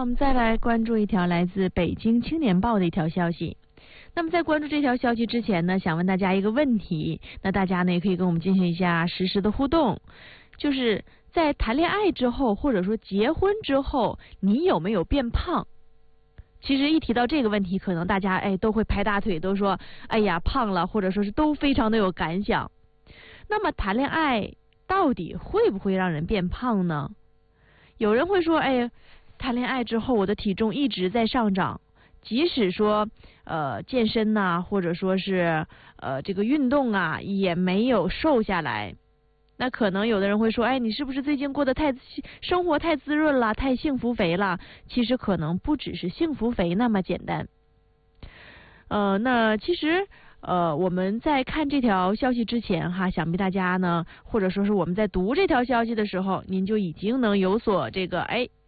我们再来关注一条来自北京青年报的一条消息。那么在关注这条消息之前呢，想问大家一个问题，那大家呢也可以跟我们进行一下实时的互动，就是在谈恋爱之后或者说结婚之后，你有没有变胖？其实一提到这个问题，可能大家都会拍大腿，都说哎呀胖了，或者说是都非常的有感想。那么谈恋爱到底会不会让人变胖呢？有人会说，谈恋爱之后我的体重一直在上涨，即使说健身呐，或者说是这个运动啊，也没有瘦下来。那可能有的人会说，你是不是最近过得生活太滋润了，太幸福肥了？其实可能不只是幸福肥那么简单。那其实我们在看这条消息之前哈，想必大家呢，或者说是我们在读这条消息的时候，您就已经能有所